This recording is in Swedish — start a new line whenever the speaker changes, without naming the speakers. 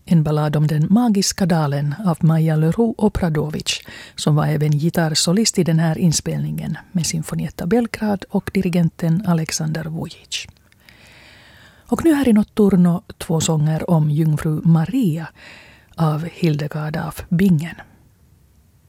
en ballad om den magiska dalen av Maja Leroux Obradovic, som var även gitarrsolist i den här inspelningen med Sinfonietta Belgrad och dirigenten Alexander Vujic. Och nu här i Notturno 2 sånger om jungfru Maria av Hildegard af Bingen.